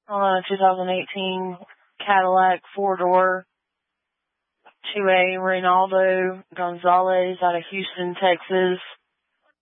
On a 2018 Cadillac 4-door 2A Reynaldo Gonzalez out of Houston, Texas.